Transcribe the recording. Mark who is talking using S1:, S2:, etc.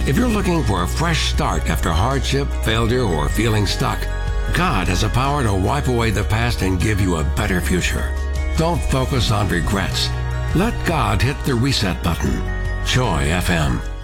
S1: If you're looking for a fresh start after hardship, failure, or feeling stuck, God has the power to wipe away the past and give you a better future. Don't focus on regrets. Let God hit the reset button. Joy FM.